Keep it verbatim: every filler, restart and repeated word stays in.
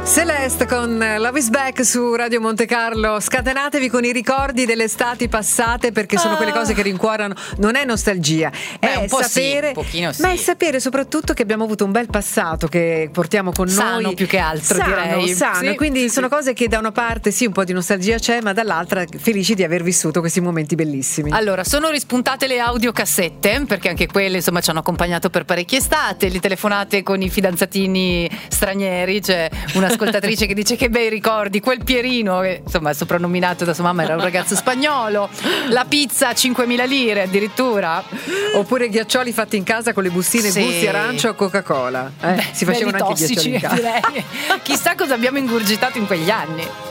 Celeste con Love is Back su Radio Monte Carlo. Scatenatevi con i ricordi delle estati passate, perché sono ah. quelle cose che rincuorano. Non è nostalgia, Beh, è un po' sapere, sì, un pochino sì. ma è sapere soprattutto che abbiamo avuto un bel passato che portiamo con sano, noi. più che altro, sano, direi. Sano, sì, quindi sì. sono cose che da una parte sì, un po' di nostalgia c'è, ma dall'altra felici di aver vissuto questi momenti bellissimi. Allora, sono rispuntate le audiocassette, perché anche quelle insomma ci hanno accompagnato per parecchie estate, le telefonate con i fidanzatini stranieri. C'è un'ascoltatrice che dice che bei ricordi, quel Pierino che insomma è soprannominato da sua mamma, era un ragazzo spagnolo, la pizza a cinquemila lire addirittura, oppure ghiaccioli fatti in casa con le bustine, sì. gusti arancio o Coca-Cola, eh? Beh, si facevano anche tossici, ghiaccioli in casa. direi. Chissà cosa abbiamo ingurgitato in quegli anni.